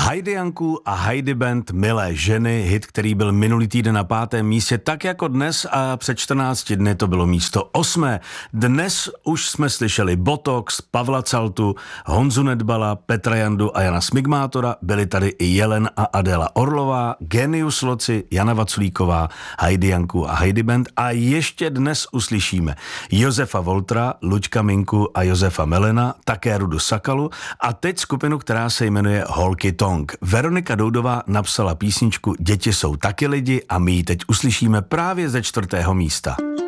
Heidi Janku a Heidi Band Milé ženy, hit, který byl minulý týden na 5. místě, tak jako dnes a před 14 dny to bylo místo 8. Dnes už jsme slyšeli Botox, Pavla Caltu, Honzu Nedbala, Petra Jandu a Jana Smigmátora, byli tady i Jelen a Adéla Orlová, Genius Loci, Jana Vaculíková, Heidi Janku a Heidi Band a ještě dnes uslyšíme Josefa Voltra, Luďka Minku a Josefa Melena, také Rudu Sakalu a teď skupinu, která se jmenuje Holky Tonk. Veronika Doudová napsala písničku Děti jsou taky lidi a my ji teď uslyšíme právě ze 4. místa.